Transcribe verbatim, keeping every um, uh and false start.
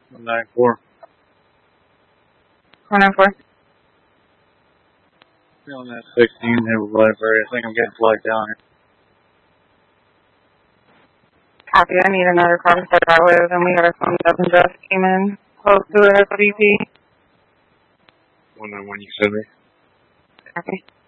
one nine four. one nine four. Feeling that sixteen here with library. I think I'm getting flagged down here. Copy. I need another car to start out with, and we got a phone that just came in close to it as a B P. one nine one, you said me? Copy.